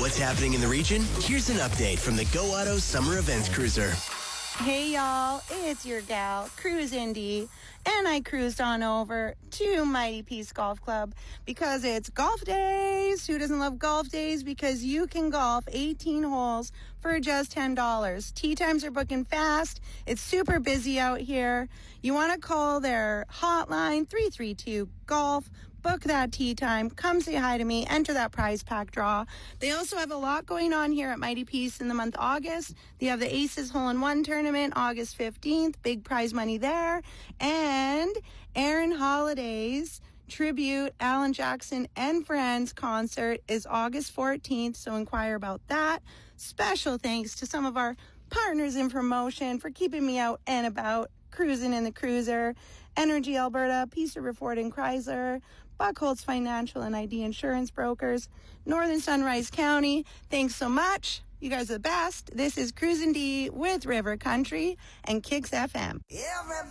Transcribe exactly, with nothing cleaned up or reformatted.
what's happening in the region? Here's an update from the Go Auto Summer Events Cruiser. Hey y'all, it's your gal, Cruise Indy, and I cruised on over to Mighty Peace Golf Club because it's golf days. Who doesn't love golf days? Because you can golf eighteen holes for just ten dollars. Tee times are booking fast. It's super busy out here. You want to call their hotline, three three two golf. Book that tee time. Come say hi to me. Enter that prize pack draw. They also have a lot going on here at Mighty Peace in the month of August. They have the Aces Hole-in-One tournament, August fifteenth. Big prize money there. And Aaron Holiday's tribute Alan Jackson and Friends concert is August fourteenth, so inquire about that. Special thanks to some of our partners in promotion for keeping me out and about, cruising in the cruiser. Energy Alberta, Peace River Ford and Chrysler, Buckholz Financial and I D Insurance Brokers, Northern Sunrise County. Thanks so much. You guys are the best. This is Cruisin' D with River Country and Kicks F M.